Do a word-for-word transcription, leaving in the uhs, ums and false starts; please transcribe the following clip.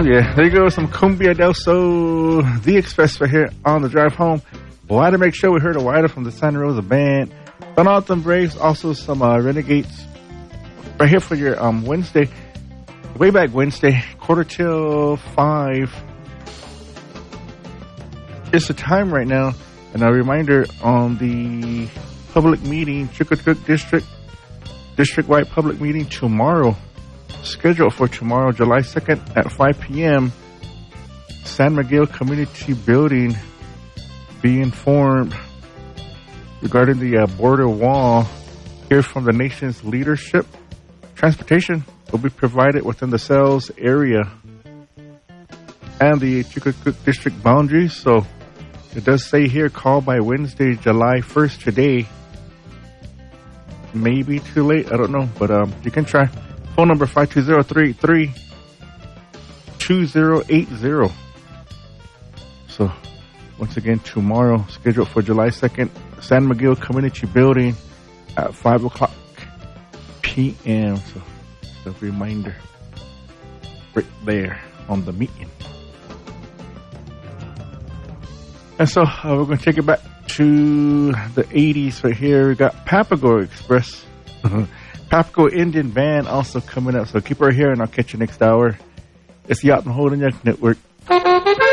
yeah, there you go. Some Cumbia del Sol, The Express right here on the drive home. Why to make sure we heard a wider from the Santa Rosa Band. Donalton Braves, also some uh, Renegades right here for your um Wednesday. Way back Wednesday, quarter till five. It's the time right now. And a reminder on the public meeting, Chillicothe District, district-wide public meeting tomorrow. Scheduled for tomorrow, July second at five p.m. San Miguel Community Building. Be informed regarding the uh, border wall. Hear from the nation's leadership. Transportation will be provided within the sales area and the Chillicothe District boundaries. So it does say here, call by Wednesday, July first today. Maybe too late, I don't know, but um, you can try. Phone number five two zero, three eight three, two zero eight zero. So once again, tomorrow, scheduled for July second, San Miguel Community Building at five o'clock p.m. So just a reminder right there on the meeting. And so uh, we're going to take it back to the eighties right here. We got Papago Express. Papago Indian Band also coming up. So keep her here and I'll catch you next hour. It's the Yacht and Holding Network.